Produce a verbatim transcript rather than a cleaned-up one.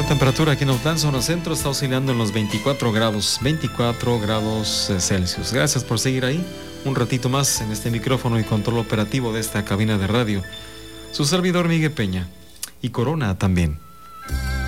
La temperatura aquí en Autlán, zona centro, está oscilando en los veinticuatro grados, veinticuatro grados Celsius. Gracias por seguir ahí un ratito más en este micrófono y control operativo de esta cabina de radio. Su servidor Miguel Peña y Corona también.